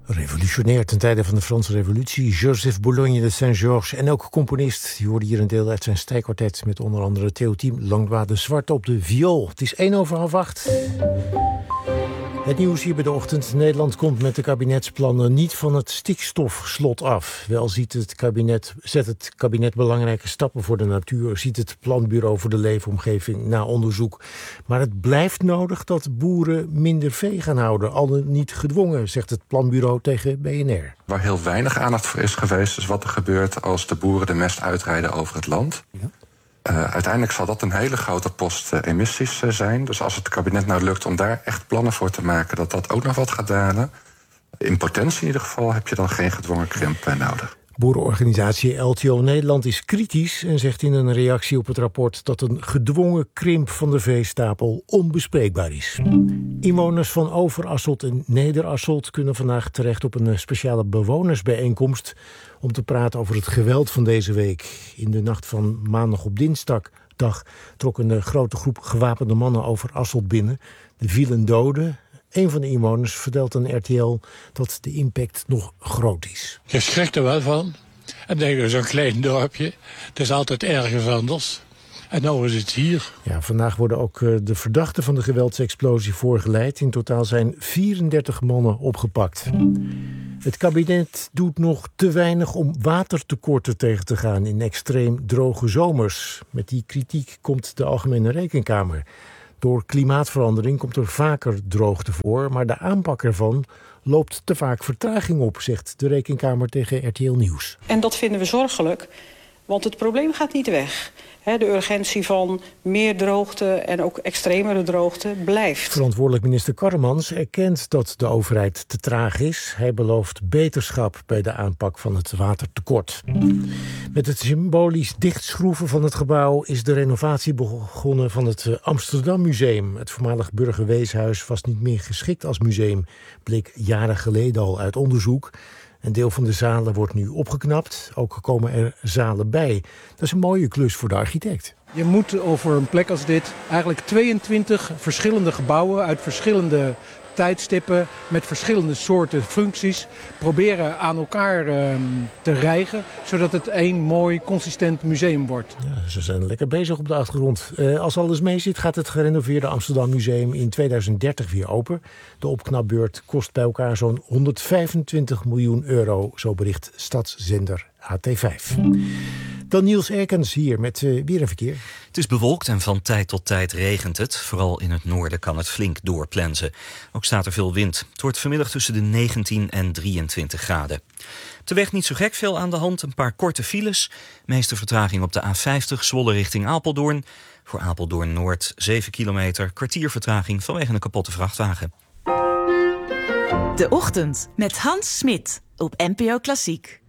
Revolutionair ten tijde van de Franse Revolutie, Joseph Boulogne de Saint-Georges en ook componist. Die hoorde hier een deel uit zijn strijkkwartet met onder andere Théotime Langlois de Zwart op de viool. Het is 7:01. Het nieuws hier bij de ochtend. Nederland komt met de kabinetsplannen niet van het stikstofslot af. Wel zet het kabinet belangrijke stappen voor de natuur. Ziet het Planbureau voor de Leefomgeving na onderzoek. Maar het blijft nodig dat boeren minder vee gaan houden. Al dan niet gedwongen, zegt het Planbureau tegen BNR. Waar heel weinig aandacht voor is geweest, is wat er gebeurt als de boeren de mest uitrijden over het land. Ja. Uiteindelijk zal dat een hele grote post emissies zijn. Dus als het kabinet nou lukt om daar echt plannen voor te maken, dat dat ook nog wat gaat dalen. In potentie in ieder geval heb je dan geen gedwongen krimp nodig. Boerenorganisatie LTO Nederland is kritisch en zegt in een reactie op het rapport dat een gedwongen krimp van de veestapel onbespreekbaar is. Inwoners van Overasselt en Nederasselt kunnen vandaag terecht op een speciale bewonersbijeenkomst om te praten over het geweld van deze week. In de nacht van maandag op dinsdag trok een grote groep gewapende mannen Overasselt binnen. Er vielen doden. Een van de inwoners vertelt aan RTL dat de impact nog groot is. Je schrikt er wel van. En denk je, zo'n klein dorpje. Het is altijd ergens anders. En nou is het hier. Ja, vandaag worden ook de verdachten van de geweldsexplosie voorgeleid. In totaal zijn 34 mannen opgepakt. Het kabinet doet nog te weinig om watertekorten tegen te gaan in extreem droge zomers. Met die kritiek komt de Algemene Rekenkamer. Door klimaatverandering komt er vaker droogte voor, maar de aanpak ervan loopt te vaak vertraging op, zegt de Rekenkamer tegen RTL Nieuws. En dat vinden we zorgelijk, want het probleem gaat niet weg. De urgentie van meer droogte en ook extremere droogte blijft. Verantwoordelijk minister Karremans erkent dat de overheid te traag is. Hij belooft beterschap bij de aanpak van het watertekort. Met het symbolisch dichtschroeven van het gebouw is de renovatie begonnen van het Amsterdam Museum. Het voormalig burgerweeshuis was niet meer geschikt als museum, bleek jaren geleden al uit onderzoek. Een deel van de zalen wordt nu opgeknapt. Ook komen er zalen bij. Dat is een mooie klus voor de architect. Je moet over een plek als dit eigenlijk 22 verschillende gebouwen uit verschillende tijdstippen met verschillende soorten functies proberen aan elkaar te rijgen, zodat het één mooi, consistent museum wordt. Ja, ze zijn lekker bezig op de achtergrond. Als alles mee zit, gaat het gerenoveerde Amsterdam Museum in 2030 weer open. De opknapbeurt kost bij elkaar zo'n 125 miljoen euro, zo bericht stadszender AT5. Dan Niels Erkens hier met weer een verkeer. Het is bewolkt en van tijd tot tijd regent het. Vooral in het noorden kan het flink doorplensen. Ook staat er veel wind. Het wordt vanmiddag tussen de 19 en 23 graden. Op de weg niet zo gek veel aan de hand. Een paar korte files. Meeste vertraging op de A50 Zwolle richting Apeldoorn. Voor Apeldoorn Noord 7 kilometer. Kwartier vertraging vanwege een kapotte vrachtwagen. De Ochtend met Hans Smit op NPO Klassiek.